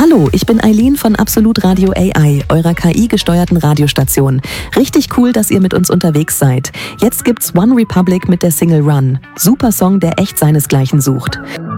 Hallo, ich bin Eileen von Absolut Radio AI, eurer KI-gesteuerten Radiostation. Richtig cool, dass ihr mit uns unterwegs seid. Jetzt gibt's One Republic mit der Single Run. Super Song, der echt seinesgleichen sucht.